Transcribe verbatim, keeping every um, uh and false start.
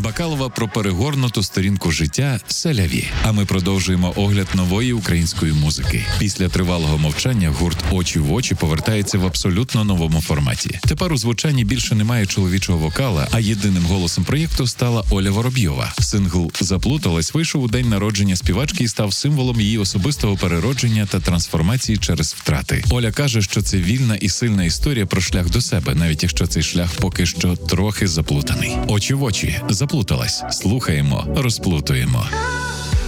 Бакалова про перегорнуту сторінку життя «Селяві». А ми продовжуємо огляд нової української музики. Після тривалого мовчання гурт «Очі в очі» повертається в абсолютно новому форматі. Тепер у звучанні більше немає чоловічого вокала, а єдиним голосом проєкту стала Оля Воробйова. Сингл «Заплуталась» вийшов у день народження співачки і став символом її особистого переродження та трансформації через втрати. Оля каже, що це вільна і сильна історія про шлях до себе, навіть якщо цей шлях поки що трохи заплутаний. «Очі в очі» заплуталась. Слухаємо, розплутуємо.